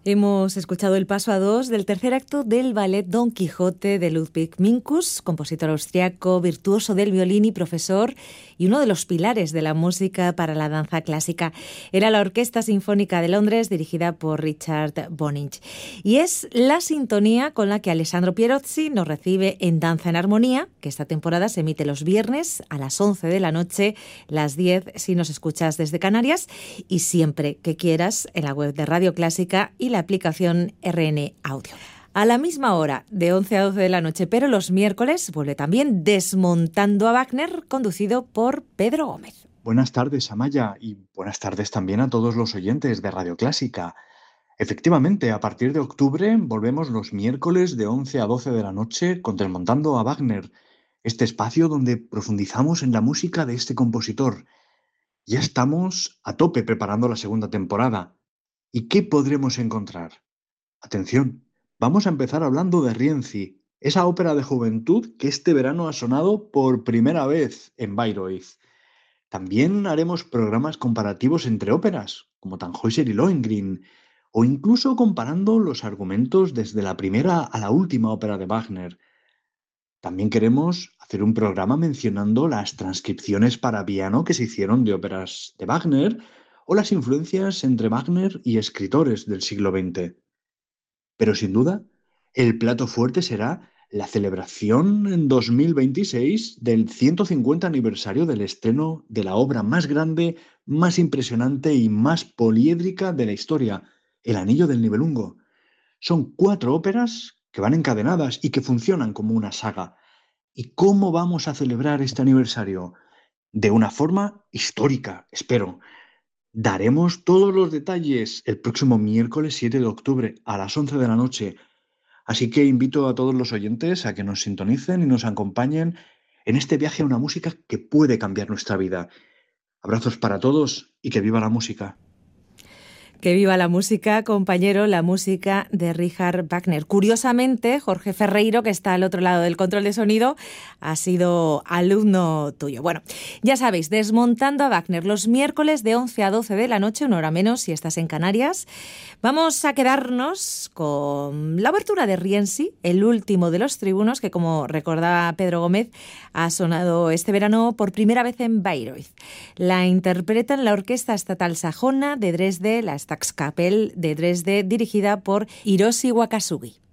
Hemos escuchado el paso a dos del tercer acto del ballet Don Quijote de Ludwig Minkus, compositor austriaco, virtuoso del violín y profesor, y uno de los pilares de la música para la danza clásica. Era la Orquesta Sinfónica de Londres, dirigida por Richard Boninch. Y es la sintonía con la que Alessandro Pierozzi nos recibe en Danza en Armonía, que esta temporada se emite los viernes a las 11 de la noche, las 10 si nos escuchas desde Canarias, y siempre que quieras en la web de Radio Clásica y la aplicación RN Audio. A la misma hora, de 11 a 12 de la noche, pero los miércoles, vuelve también Desmontando a Wagner, conducido por Pedro Gómez. Buenas tardes, Amaya, y buenas tardes también a todos los oyentes de Radio Clásica. Efectivamente, a partir de octubre volvemos los miércoles de 11 a 12 de la noche con Desmontando a Wagner, este espacio donde profundizamos en la música de este compositor. Ya estamos a tope preparando la segunda temporada. ¿Y qué podremos encontrar? Atención, vamos a empezar hablando de Rienzi, esa ópera de juventud que este verano ha sonado por primera vez en Bayreuth. También haremos programas comparativos entre óperas, como Tannhäuser y Lohengrin, o incluso comparando los argumentos desde la primera a la última ópera de Wagner. También queremos hacer un programa mencionando las transcripciones para piano que se hicieron de óperas de Wagner o las influencias entre Wagner y escritores del siglo XX. Pero sin duda, el plato fuerte será la celebración en 2026 del 150 aniversario del estreno de la obra más grande, más impresionante y más poliédrica de la historia, El Anillo del Nibelungo. Son 4 óperas que van encadenadas y que funcionan como una saga. ¿Y cómo vamos a celebrar este aniversario? De una forma histórica, espero. Daremos todos los detalles el próximo miércoles 7 de octubre a las 11 de la noche. Así que invito a todos los oyentes a que nos sintonicen y nos acompañen en este viaje a una música que puede cambiar nuestra vida. Abrazos para todos y que viva la música. Que viva la música, compañero, la música de Richard Wagner. Curiosamente, Jorge Ferreiro, que está al otro lado del control de sonido, ha sido alumno tuyo. Bueno, ya sabéis, Desmontando a Wagner, los miércoles de 11 a 12 de la noche, una hora menos si estás en Canarias. Vamos a quedarnos con la obertura de Rienzi, el último de los tribunos, que como recordaba Pedro Gómez, ha sonado este verano por primera vez en Bayreuth. La interpretan la Orquesta Estatal Sajona de Dresde, la Staatskapelle de Dresde, dirigida por Hiroshi Wakasugi.